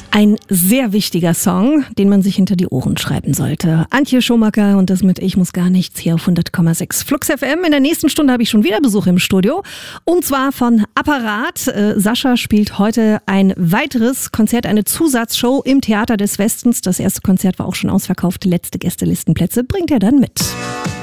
Ein sehr wichtiger Song, den man sich hinter die Ohren schreiben sollte. Antje Schumacher und das mit Ich muss gar nichts hier auf 100,6 Flux FM. In der nächsten Stunde habe ich schon wieder Besuch im Studio und zwar von Apparat. Sascha spielt heute ein weiteres Konzert, eine Zusatzshow im Theater des Westens. Das erste Konzert war auch schon ausverkauft, letzte Gästelistenplätze bringt er dann mit.